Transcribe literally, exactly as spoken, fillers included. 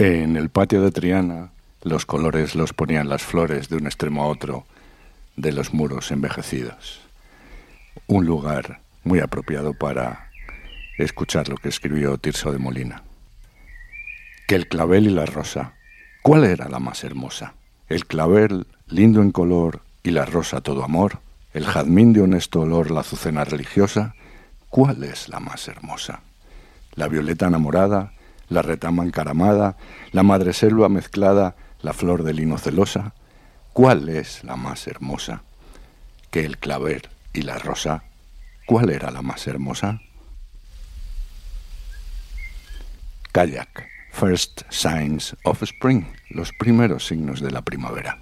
En el patio de Triana, los colores los ponían las flores de un extremo a otro de los muros envejecidos. Un lugar muy apropiado para escuchar lo que escribió Tirso de Molina. Que el clavel y la rosa, ¿cuál era la más hermosa? El clavel, lindo en color, y la rosa todo amor, el jazmín de honesto olor, la azucena religiosa, ¿cuál es la más hermosa? La violeta enamorada, la retama encaramada, la madreselva mezclada, la flor de lino celosa, ¿cuál es la más hermosa? Que el clavel y la rosa, ¿cuál era la más hermosa? Kayak, First Signs of Spring, los primeros signos de la primavera.